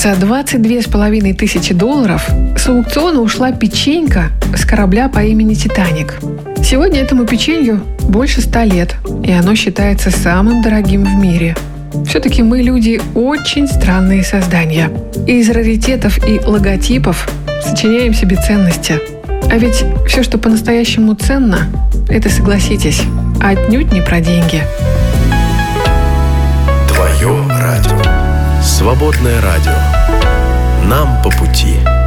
За 22 500 долларов с аукциона ушла печенька с корабля по имени «Титаник». Сегодня этому печенью больше 100 лет, и оно считается самым дорогим в мире. Все-таки мы, люди, очень странные создания. Из раритетов и логотипов сочиняем себе ценности. А ведь все, что по-настоящему ценно, это, согласитесь, отнюдь не про деньги. Твое радио. Свободное радио. Нам по пути.